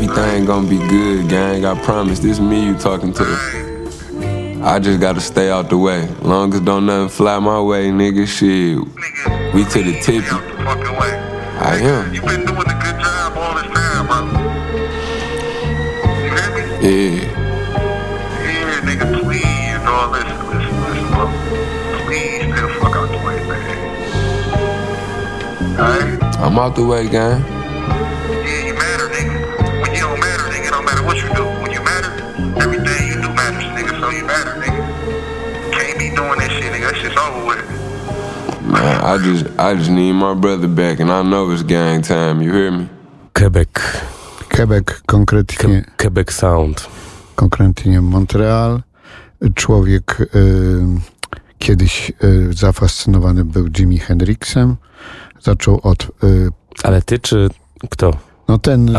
Everything gonna be good, gang, I promise. This me you talking to. I just gotta stay out the way. Long as don't nothing fly my way, nigga, shit. We to the tippy. I am. You been doing a good job all this time, bro. You hear me? Yeah. Yeah, nigga, please, dog, listen, bro. Please stay the fuck out the way, man. Alright? I'm out the way, gang. Yeah, you matter, nigga. When you don't matter, nigga, it don't matter what you do. When you matter, everything you do matters, nigga, so you matter, nigga. Can't be doing that shit, nigga. That shit's over with. Man, I just need my brother back, and I know it's gang time, you hear me? Quebec, konkretnie. Quebec Sound. Konkretnie Montreal. Człowiek kiedyś zafascynowany był Jimi Hendrixem. Zaczął od... Ale ty czy kto? No ten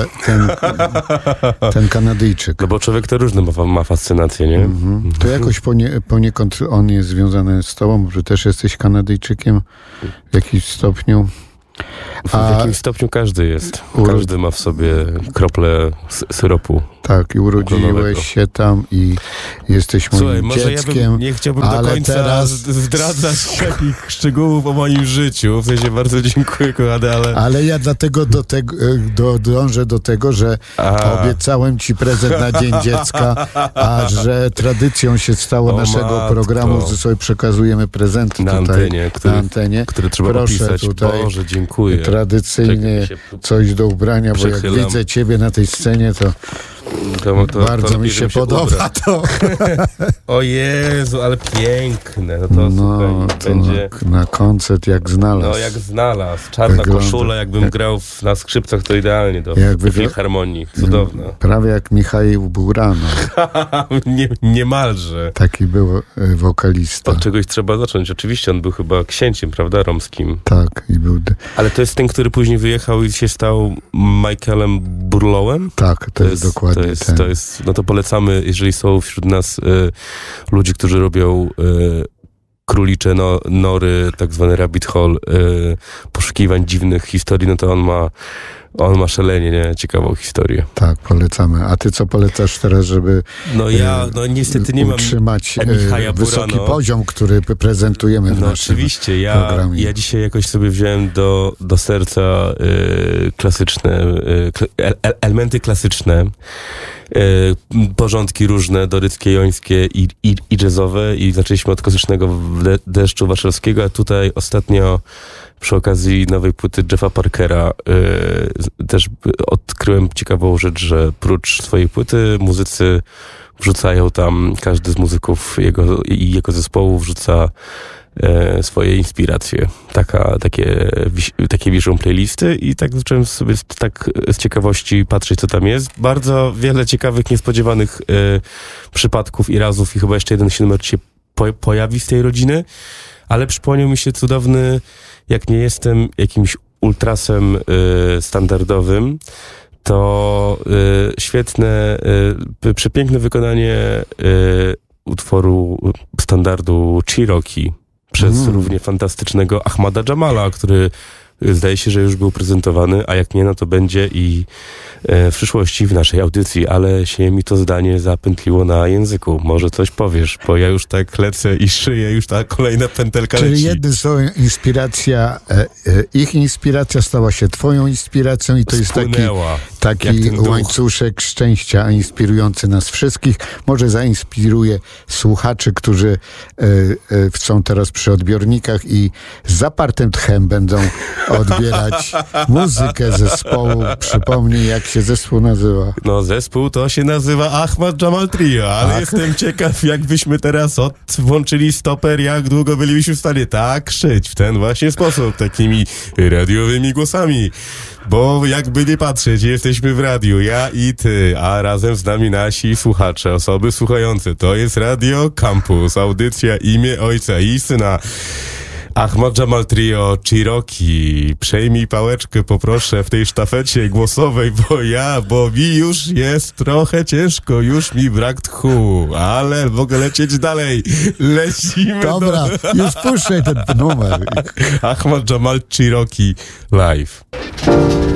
Kanadyjczyk. No bo człowiek to różne ma fascynację, nie? Mhm. To jakoś poniekąd on jest związany z tobą, że też jesteś Kanadyjczykiem w jakimś stopniu. W jakimś stopniu każdy jest. Każdy ma w sobie krople syropu. Tak, i urodziłeś się tam i jesteś moim dzieckiem. Ja nie chciałbym do końca teraz zdradzać takich szczegółów o moim życiu. W sensie bardzo dziękuję, kochany, ale ja dlatego dążę do tego, że obiecałem ci prezent na Dzień Dziecka, a że tradycją się stało naszego programu, że sobie przekazujemy prezenty na antenie, które trzeba opisać. Tutaj Boże, dziękuję. Tradycyjnie coś do ubrania, bo jak widzę ciebie na tej scenie, to bardzo mi się podoba to. O Jezu, ale piękne. No to słuchaj, będzie... Na koncert jak znalazł. No jak znalazł. Czarna koszula, jakbym grał na skrzypcach, to idealnie do filharmonii. Cudowna. Prawie jak Michał Burano. Niemalże. Taki był wokalista. Od czegoś trzeba zacząć. Oczywiście on był chyba księciem, prawda, romskim. Tak. I był... Ale to jest ten, który później wyjechał i się stał Michaelem Burlowem? Tak, to jest dokładnie to jest, no to polecamy, jeżeli są wśród nas ludzie, którzy robią królicze nory, tak zwany rabbit hole, poszukiwań dziwnych historii, no to on ma szalenie ciekawą historię. Tak, polecamy. A ty co polecasz teraz, żeby niestety nie utrzymać wysoki poziom, który prezentujemy w naszym oczywiście, programie? Ja dzisiaj jakoś sobie wziąłem do serca klasyczne, elementy klasyczne, porządki różne, doryckie, jońskie i jazzowe i zaczęliśmy od klasycznego deszczu warszawskiego, a tutaj ostatnio przy okazji nowej płyty Jeffa Parkera też odkryłem ciekawą rzecz, że prócz swojej płyty muzycy wrzucają tam, każdy z muzyków jego zespołu wrzuca swoje inspiracje. Takie wiszą playlisty i tak zacząłem sobie z ciekawości patrzeć, co tam jest. Bardzo wiele ciekawych, niespodziewanych przypadków i razów i chyba jeszcze jeden numer się pojawi z tej rodziny, ale przypomniał mi się cudowny, jak nie jestem jakimś ultrasem standardowym, to świetne, przepiękne wykonanie utworu standardu Cherokee przez równie fantastycznego Ahmada Jamala, który zdaje się, że już był prezentowany, a jak nie, no to będzie i w przyszłości w naszej audycji, ale się mi to zdanie zapętliło na języku. Może coś powiesz, bo ja już tak lecę i szyję, już ta kolejna pętelka leci. Czyli jednym słowem ich inspiracja stała się twoją inspiracją i to Spłynęła, jest taki łańcuszek szczęścia inspirujący nas wszystkich. Może zainspiruje słuchaczy, którzy są teraz przy odbiornikach i z zapartym tchem będą odbierać muzykę zespołu. Przypomnij, jak się zespół nazywa. No, zespół to się nazywa Ahmad Jamal Trio, ale jestem ciekaw, jakbyśmy teraz włączyli stoper, jak długo bylibyśmy w stanie tak szyć w ten właśnie sposób, takimi radiowymi głosami. Bo jakby nie patrzeć, jesteśmy w radiu, ja i ty, a razem z nami nasi słuchacze, osoby słuchające. To jest Radio Campus, audycja Imię Ojca i Syna. Ahmad Jamal Trio, Cherokee, przejmij pałeczkę, poproszę, w tej sztafecie głosowej, bo mi już jest trochę ciężko, już mi brak tchu, ale mogę lecieć dalej. Lecimy. Dobra, już puszczaj ten numer. Ahmad Jamal Cherokee live.